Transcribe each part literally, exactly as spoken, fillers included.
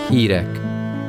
Hírek.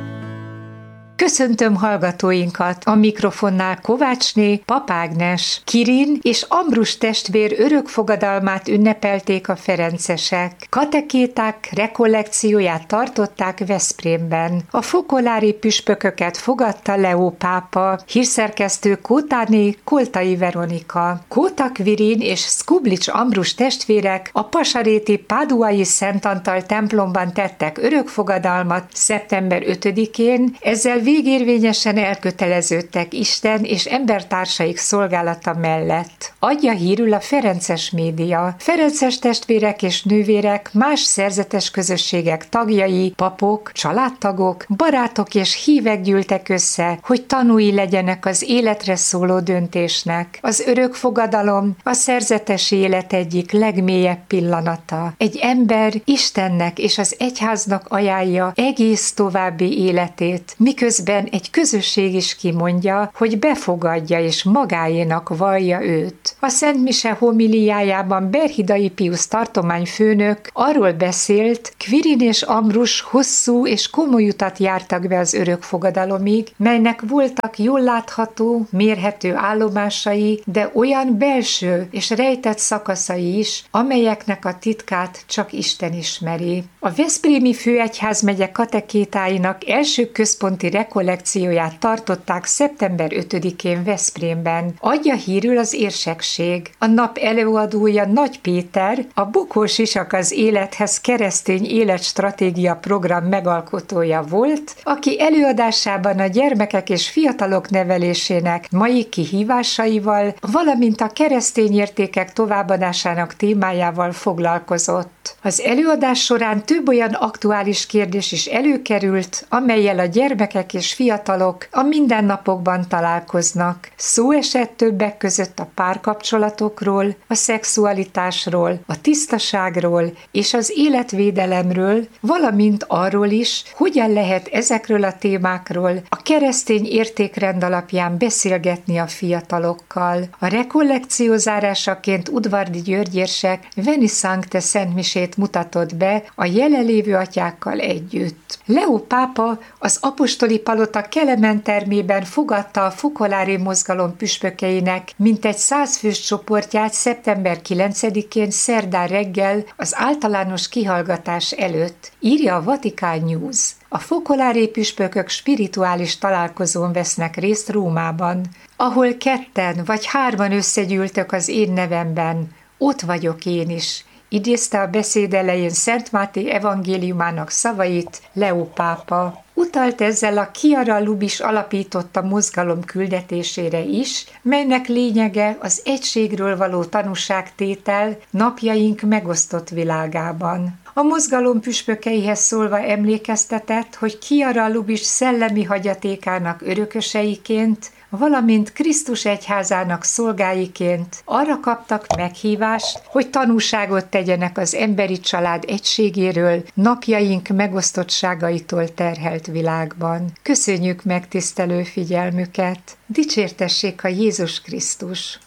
Köszöntöm hallgatóinkat! A mikrofonnál Kovácsné, Pap Ágnes, Kirin és Ambrus testvér örökfogadalmát ünnepelték a ferencesek. Katekéták rekollekcióját tartották Veszprémben. A fokolári püspököket fogadta Leó pápa, hírszerkesztő Kótáné, Koltai Veronika. Kóta Quirin és Skublics Ambrus testvérek a pasaréti Páduai Szent Antal templomban tettek örökfogadalmat szeptember ötödikén, ezzel végérvényesen elköteleződtek Isten és embertársaik szolgálata mellett. Adja hírül a ferences média. Ferences testvérek és nővérek, más szerzetes közösségek tagjai, papok, családtagok, barátok és hívek gyűltek össze, hogy tanúi legyenek az életre szóló döntésnek. Az örökfogadalom a szerzetes élet egyik legmélyebb pillanata. Egy ember Istennek és az egyháznak ajánlja egész további életét, miközben egy közösség is kimondja, hogy befogadja és magáénak vallja őt. A Szent Mise homiliájában Berhidai Piusz tartományfőnök arról beszélt, Quirin és Ambrus hosszú és komoly utat jártak be az örökfogadalomig, melynek voltak jól látható, mérhető állomásai, de olyan belső és rejtett szakaszai is, amelyeknek a titkát csak Isten ismeri. A Veszprémi Főegyházmegye katekétáinak első központi rekollekcióját tartották szeptember ötödikén Veszprémben. Adja hírül az érsekség. A nap előadója Nagy Péter, a Bukós Sisak az élethez keresztény életstratégia program megalkotója volt, aki előadásában a gyermekek és fiatalok nevelésének mai kihívásaival, valamint a keresztény értékek továbbadásának témájával foglalkozott. Az előadás során több olyan aktuális kérdés is előkerült, amellyel a gyermekek és fiatalok a mindennapokban találkoznak. Szó esett többek között a párkapcsolatokról, a szexualitásról, a tisztaságról és az életvédelemről, valamint arról is, hogyan lehet ezekről a témákról a keresztény értékrend alapján beszélgetni a fiatalokkal. A rekollekció zárásaként Udvardi György érsek Veni Sancte szentmisét mutatott be a jelenlévő atyákkal együtt. Leó pápa az apostoli palota Kelemen termében fogadta a fokolári mozgalom püspökeinek mintegy száz fős csoportját szeptember kilencedikén szerdán reggel az általános kihallgatás előtt, írja a Vatican News. A fokolári püspökök spirituális találkozón vesznek részt Rómában, ahol ketten vagy hárman összegyűltök az én nevemben, ott vagyok én is, idézte a beszéd elején Szent Máté evangéliumának szavait Leó pápa. Utalt ezzel a Chiara Lubis alapította mozgalom küldetésére is, melynek lényege az egységről való tanúságtétel napjaink megosztott világában. A mozgalom püspökeihez szólva emlékeztetett, hogy Chiara Lubis szellemi hagyatékának örököseiként, valamint Krisztus egyházának szolgáiként arra kaptak meghívást, hogy tanúságot tegyenek az emberi család egységéről napjaink megosztottságaitól terhelt világban. Köszönjük megtisztelő figyelmüket! Dicsértessék a Jézus Krisztus!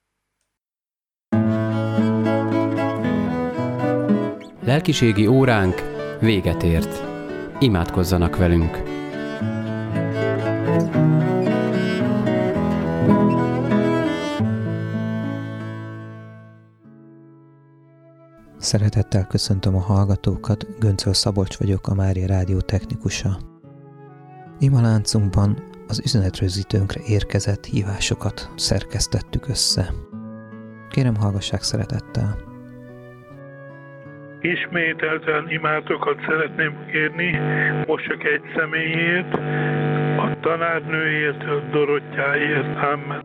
Lelkiségi óránk véget ért. Imádkozzanak velünk! Szeretettel köszöntöm a hallgatókat, Göncöl Szabolcs vagyok, a Mária Rádió technikusa. Imaláncunkban az üzenetrögzítőnkre érkezett hívásokat szerkesztettük össze. Kérem, hallgassák szeretettel. Ismételten imátokat szeretném kérni, most csak egy személyért, a tanárnőért, Dorottyáért. Amen.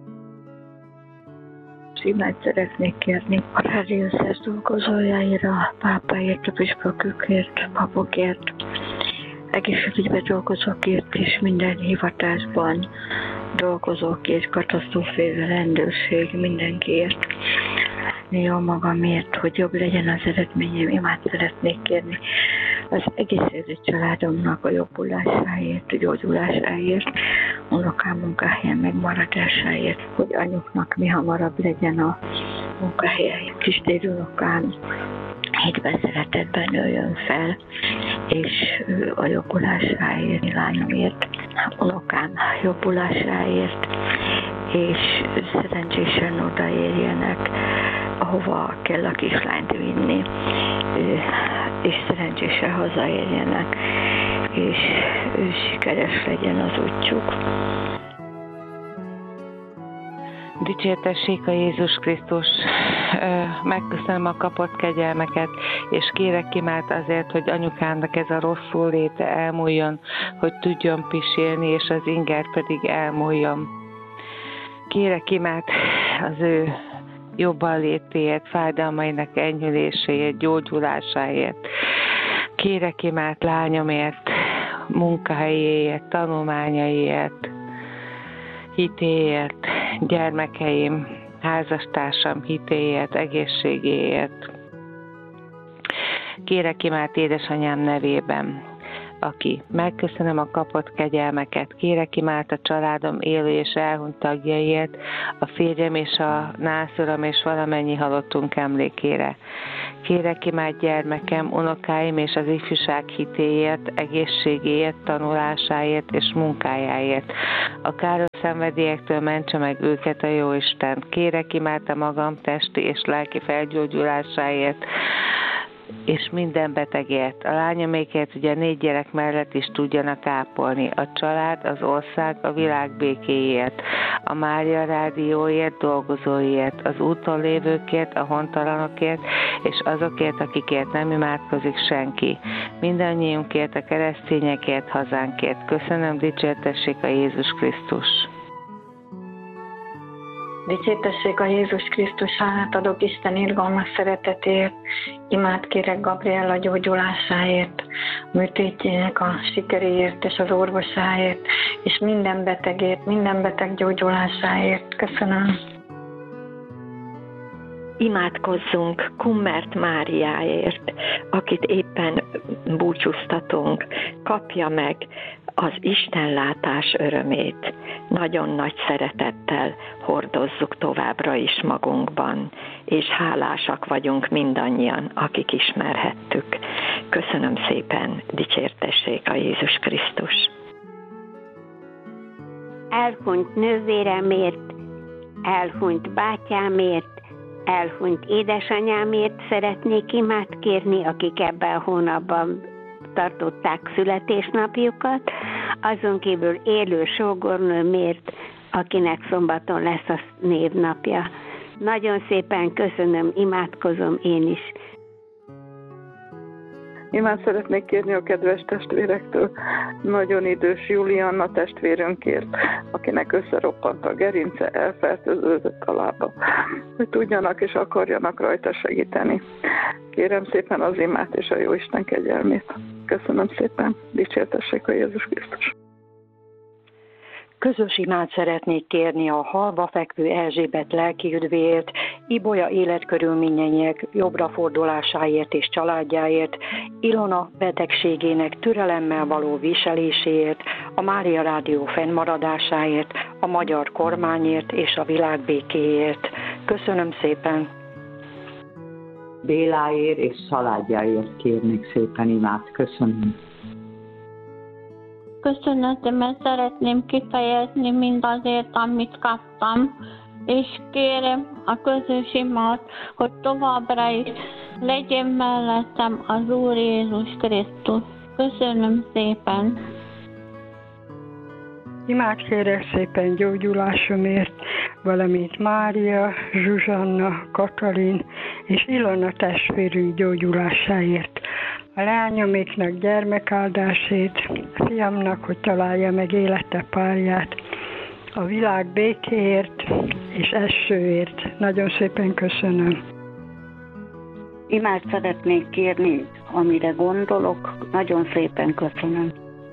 Imát szeretnék kérni a rádiószás dolgozójáira, a pápáért, a püspökökért, a papokért, egészségügyben dolgozókért és minden hivatásban dolgozókért, katasztrófével, rendőrség, mindenkiért. Jó magamért, hogy jobb legyen az eredményem, imát szeretnék kérni az egészségügyi családomnak a jobbulásáért, a gyógyulásáért, unokám munkahelyen megmaradásáért, hogy anyuknak mi hamarabb legyen a munkahelyen, kis dédunokám hitben, szeretetben nőjön fel, és a jobbulásáért, lányomért, unokám jobbulásáért, és szerencsésen odaérjenek, ahova kell a kislányt vinni, és szerencsésen hazaérjenek, és sikeres legyen az útjuk. Dicsértessék a Jézus Krisztus! Megköszönöm a kapott kegyelmeket, és kérek imát azért, hogy anyukának ez a rosszul léte elmúljon, hogy tudjon pisélni, és az inger pedig elmúljon. Kérek imát az ő jobban létéért, fájdalmainak enyhüléséért, gyógyulásáért. Kérek imát lányomért, munkahelyéért, tanulmányaiért, hitéért, gyermekeim, házastársam hitéért, egészségéért. Kérek imát édesanyám nevében, aki megköszönöm a kapott kegyelmeket, kérek imát a családom élő és elhunyt tagjaiért, a férjem és a nászorom és valamennyi halottunk emlékére. Kérek imát gyermekem, unokáim és az ifjúság hitéért, egészségéért, tanulásáért és munkájáért. A káros szenvedélyektől mentse meg őket a Jóisten. Kérek imát a magam testi és lelki felgyógyulásáért, és minden betegért. A lányomékért ugye négy gyerek mellett is tudjanak ápolni. A család, az ország, a világ békéért. A Mária Rádióért, dolgozóért, az úton lévőkért, a hontalanokért, és azokért, akikért nem imádkozik senki. Mindannyiunkért, a keresztényekért, hazánkért. Köszönöm, dicsértessék a Jézus Krisztus! Dicsértessék a Jézus Krisztus, hálát adok Isten irgalmas szeretetért, imát kérek Gabriella gyógyulásáért, műtétjének a sikeréért és az orvosáért, és minden betegért, minden beteg gyógyulásáért. Köszönöm. Imádkozzunk Kummert Máriáért, akit éppen búcsúztatunk, kapja meg az Istenlátás örömét. Nagyon nagy szeretettel hordozzuk továbbra is magunkban, és hálásak vagyunk mindannyian, akik ismerhettük. Köszönöm szépen, dicsértessék a Jézus Krisztus! Elhunyt nővéremért, elhunyt bátyámért, elhunyt édesanyámért szeretnék imát kérni, akik ebben a hónapban tartották születésnapjukat, azon kívül élő sógornőmért, akinek szombaton lesz a névnapja. Nagyon szépen köszönöm, imádkozom én is. Imát szeretnék kérni a kedves testvérektől, nagyon idős Julianna testvérünkért, akinek összeroppant a gerince, elfertőződött a lába, hogy tudjanak és akarjanak rajta segíteni. Kérem szépen az imát és a Jóisten kegyelmét. Köszönöm szépen, dicsértessék a Jézus Krisztus! Közös imát szeretnék kérni a halba fekvő Erzsébet lelkiüdvéért, Ibolya életkörülményeinek jobbra fordulásáért és családjáért, Ilona betegségének türelemmel való viseléséért, a Mária Rádió fennmaradásáért, a magyar kormányért és a világ békéért. Köszönöm szépen! Béláért és családjáért kérnék szépen imát. Köszönöm. Köszönetemet szeretném kifejezni mindazért, amit kaptam, és kérem a közös imát, hogy továbbra is legyen mellettem az Úr Jézus Krisztus. Köszönöm szépen! Imát kérek szépen gyógyulásomért, valamint Mária, Zsuzsanna, Katalin és Ilona testvérünk gyógyulásáért. A lányoméknak gyermekáldásét, a fiamnak, hogy találja meg élete párját, a világ békéért és esőért. Nagyon szépen köszönöm. Imát szeretnék kérni, amire gondolok. Nagyon szépen köszönöm.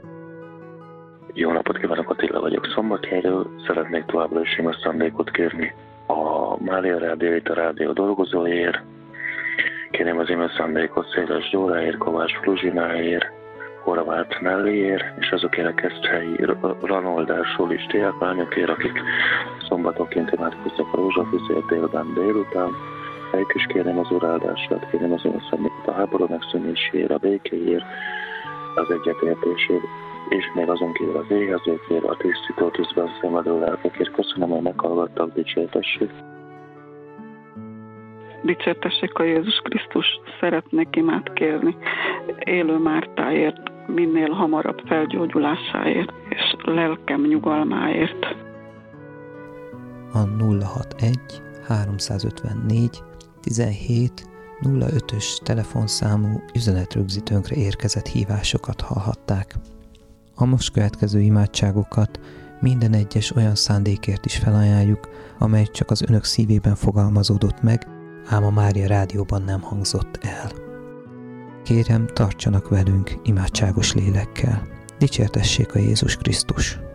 Jó napot kívánok, Attila vagyok Szombathelyről. Szeretnék továbbra is ima szándékot kérni a Mária Rádióért, a rádió dolgozóért. Kérem az ima szándékot Széles Gyóráért, Kovács Fruzsináért, Horváth Nelliért, és azokért a Keszthelyi Ranoldás Solis diáklányokért, akik szombatonként imádkoztak a rózsafüzért délben délután. fejük, és kérem az Úr áldását, kérem az Úr személyét a háború megszűnéséért, a békéért, az egyetértésért, és még azon kívül az égezőkért, a tisztító tűzben szenvedő lelkekért. Köszönöm, hogy meghallgattak, dicsértessék. Dicsértessék a Jézus Krisztus, szeretnék imát kérni élő Mártáért, minél hamarabb felgyógyulásáért, és lelkem nyugalmáért. A nulla hatvanegy háromszázötvennégy tizenhét nulla ötös telefonszámú üzenetrögzítőnkre érkezett hívásokat hallhatták. A most következő imádságokat minden egyes olyan szándékért is felajánljuk, amely csak az önök szívében fogalmazódott meg, ám a Mária Rádióban nem hangzott el. Kérem, tartsanak velünk imádságos lélekkel. Dicsértessék a Jézus Krisztus!